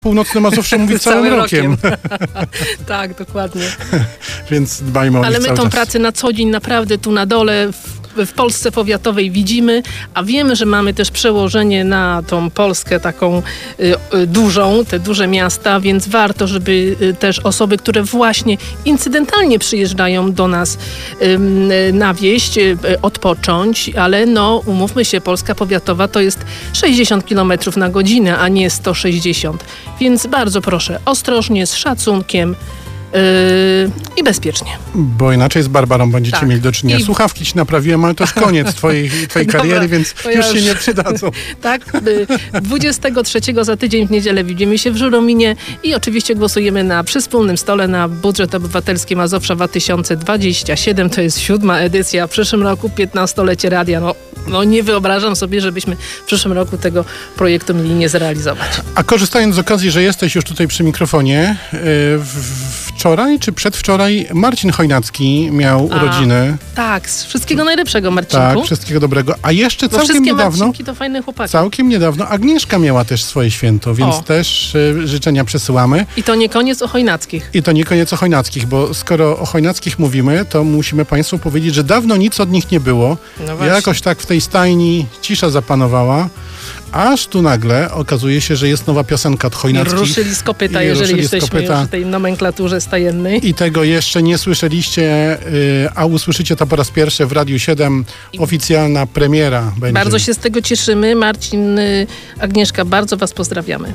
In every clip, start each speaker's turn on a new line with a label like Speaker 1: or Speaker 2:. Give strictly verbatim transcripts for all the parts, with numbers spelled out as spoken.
Speaker 1: Północne Mazowsze mówi całym,
Speaker 2: całym
Speaker 1: rokiem.
Speaker 2: rokiem. Tak, dokładnie.
Speaker 1: Więc dbajmy o
Speaker 2: Ale
Speaker 1: nich
Speaker 2: my
Speaker 1: cały
Speaker 2: tą
Speaker 1: czas.
Speaker 2: pracę na co dzień naprawdę tu na dole w, w Polsce powiatowej widzimy, a wiemy, że mamy też przełożenie na tą Polskę taką y, y, dużą, te duże miasta, więc warto, żeby y, też osoby, które właśnie incydentalnie przyjeżdżają do nas y, na wieś, y, odpocząć, ale no umówmy się, Polska powiatowa to jest sześćdziesiąt kilometrów na godzinę, a nie sto sześćdziesiąt. Więc bardzo proszę, ostrożnie, z szacunkiem, Yy, i bezpiecznie.
Speaker 1: Bo inaczej z Barbarą będziecie
Speaker 2: Tak.
Speaker 1: mieli do czynienia.
Speaker 2: I-
Speaker 1: Słuchawki ci naprawiłem, ale to już koniec twojej, twojej
Speaker 2: Dobra,
Speaker 1: kariery, więc
Speaker 2: to ja
Speaker 1: już się
Speaker 2: już-
Speaker 1: nie przydadzą.
Speaker 2: Tak, y, dwudziestego trzeciego za tydzień w niedzielę widzimy się w Żurominie i oczywiście głosujemy na przy wspólnym stole na budżet obywatelski Mazowsza dwa tysiące dwudziesty siódmy. To jest siódma edycja. W przyszłym roku piętnastolecie radia. No, no nie wyobrażam sobie, żebyśmy w przyszłym roku tego projektu mieli nie zrealizować.
Speaker 1: A korzystając z okazji, że jesteś już tutaj przy mikrofonie, yy, w- wczoraj czy przedwczoraj Marcin Chojnacki miał
Speaker 2: A,
Speaker 1: urodziny.
Speaker 2: Tak, z wszystkiego najlepszego, Marcinku.
Speaker 1: Tak, wszystkiego dobrego. A jeszcze
Speaker 2: Bo
Speaker 1: całkiem
Speaker 2: wszystkie
Speaker 1: niedawno,
Speaker 2: Marcinki to fajne chłopaki.
Speaker 1: całkiem niedawno Agnieszka miała też swoje święto, więc
Speaker 2: O.
Speaker 1: też y, życzenia przesyłamy.
Speaker 2: I to nie koniec o Chojnackich.
Speaker 1: I to nie koniec o Chojnackich, bo skoro o Chojnackich mówimy, to musimy Państwu powiedzieć, że dawno nic od nich nie było.
Speaker 2: No właśnie.
Speaker 1: Jakoś tak w tej stajni cisza zapanowała, aż tu nagle okazuje się, że jest nowa piosenka od
Speaker 2: I
Speaker 1: Chojnackich.
Speaker 2: ruszyli z kopyta,
Speaker 1: I
Speaker 2: jeżeli
Speaker 1: ruszyli z
Speaker 2: jesteśmy
Speaker 1: kopyta.
Speaker 2: już w tej nomenklaturze stajennej.
Speaker 1: I tego jeszcze nie słyszeliście, y, a usłyszycie to po raz pierwszy w Radiu siedem. Oficjalna premiera będzie.
Speaker 2: Bardzo się z tego cieszymy. Marcin, y, Agnieszka, bardzo was pozdrawiamy.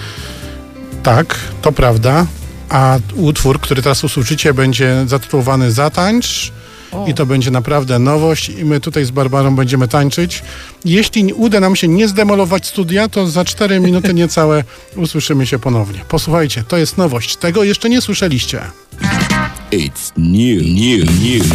Speaker 1: Tak, to prawda. A utwór, który teraz usłyszycie, będzie zatytułowany Zatańcz.
Speaker 2: O.
Speaker 1: I to będzie naprawdę nowość i my tutaj z Barbarą będziemy tańczyć. Jeśli uda nam się nie zdemolować studia, to za cztery minuty niecałe usłyszymy się ponownie. Posłuchajcie, to jest nowość. Tego jeszcze nie słyszeliście.
Speaker 3: It's new, new, new.